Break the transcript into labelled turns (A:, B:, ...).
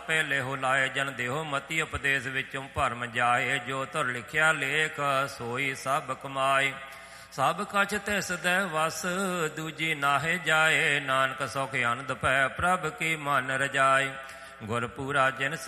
A: ਆਪੇ ਲੇਹੋ ਲਾਏ। ਜਨ ਦੇਹੋ ਮਤੀ ਉਪਦੇਸ਼ ਵਿੱਚੋਂ ਭਰਮ ਜਾਏ। ਜੋ ਧੁਰ ਲਿਖਿਆ ਲੇਖ ਸੋਈ ਸਭ ਕਮਾਏ। ਸਭ ਕਛ ਤਿਸ ਦੇ ਵਸ ਦੂਜੀ ਨਾਹੇ ਜਾਏ। ਨਾਨਕ ਸੁਖ ਆਨੰਦ ਪੈ ਪ੍ਰਭ ਕੀ ਮਨ ਰਜਾਏ। ਗੁਰਪੂਰਾ ਜਿਨ